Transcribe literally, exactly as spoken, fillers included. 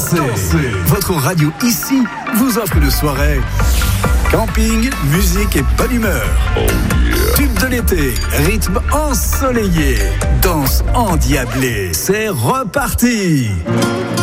danser. danser. Votre radio ici vous offre une soirée. Camping, musique et bonne humeur. Oh yeah. Tube de l'été, rythme ensoleillé, danse endiablée. C'est reparti.